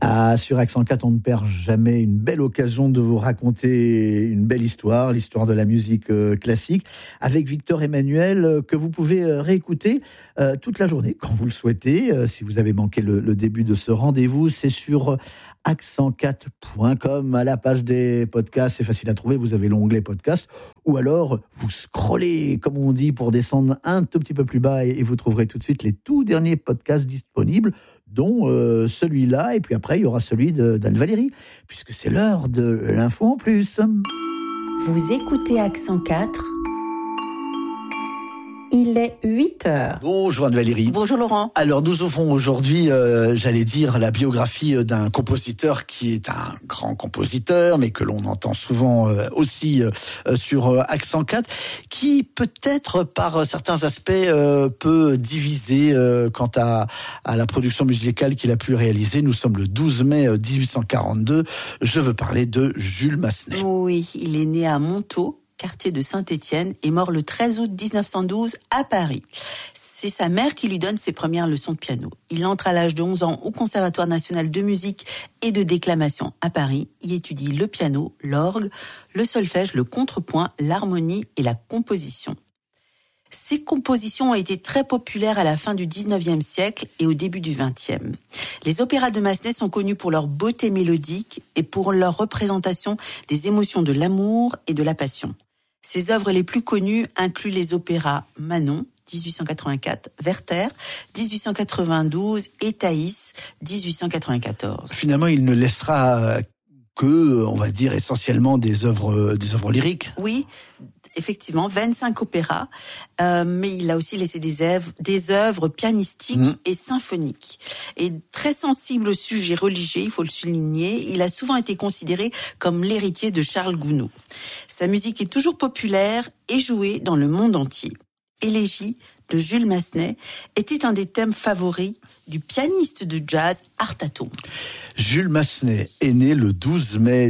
Ah, sur Accent 4, on ne perd jamais une belle occasion de vous raconter une belle histoire, l'histoire de la musique classique, avec Victor Emmanuel, que vous pouvez réécouter toute la journée, quand vous le souhaitez. Si vous avez manqué le début de ce rendez-vous, c'est sur accent4.com, à la page des podcasts. C'est facile à trouver, vous avez l'onglet podcast, ou alors vous scrollez, comme on dit, pour descendre un tout petit peu plus bas, et vous trouverez tout de suite les tout derniers podcasts disponibles, dont celui-là, et puis après il y aura celui d'Anne Valérie, puisque c'est l'heure de l'info en plus. Vous écoutez Accent 4. Il est 8h. Bonjour Anne Valérie. Bonjour Laurent. Alors nous ouvrons aujourd'hui, j'allais dire, la biographie d'un compositeur qui est un grand compositeur, mais que l'on entend souvent aussi sur Accent 4, qui peut-être par certains aspects peut diviser quant à la production musicale qu'il a pu réaliser. Nous sommes le 12 mai 1842. Je veux parler de Jules Massenet. Oui, il est né à Montaut, quartier de Saint-Étienne, et mort le 13 août 1912 à Paris. C'est sa mère qui lui donne ses premières leçons de piano. Il entre à l'âge de 11 ans au Conservatoire national de musique et de déclamation à Paris. Il étudie le piano, l'orgue, le solfège, le contrepoint, l'harmonie et la composition. Ses compositions ont été très populaires à la fin du 19e siècle et au début du 20e. Les opéras de Massenet sont connus pour leur beauté mélodique et pour leur représentation des émotions de l'amour et de la passion. Ses œuvres les plus connues incluent les opéras Manon, 1884, Werther, 1892 et Thaïs, 1894. Finalement, il ne laissera que, on va dire, essentiellement des œuvres lyriques. Oui, effectivement, 25 opéras, mais il a aussi laissé des œuvres pianistiques et symphoniques. Et très sensible au sujet religieux, il faut le souligner, il a souvent été considéré comme l'héritier de Charles Gounod. Sa musique est toujours populaire et jouée dans le monde entier. Élégie de Jules Massenet était un des thèmes favoris du pianiste de jazz Art Tatum. Jules Massenet est né le 12 mai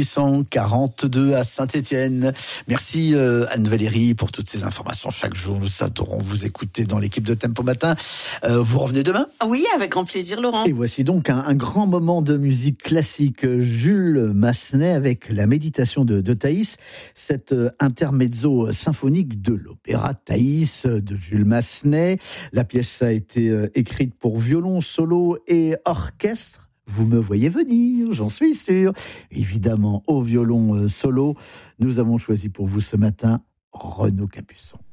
1842 à Saint-Étienne. Merci Anne Valérie pour toutes ces informations. Chaque jour, nous adorons vous écouter dans l'équipe de Tempo Matin. Vous revenez demain ? Oui, avec grand plaisir Laurent. Et voici donc un grand moment de musique classique. Jules Massenet avec la méditation de Thaïs, cet intermezzo symphonique de l'opéra Thaïs de Jules Massenet. La pièce a été écrite pour violon solo et orchestre. Vous me voyez venir, j'en suis sûr. Évidemment, au violon solo, nous avons choisi pour vous ce matin Renaud Capuçon.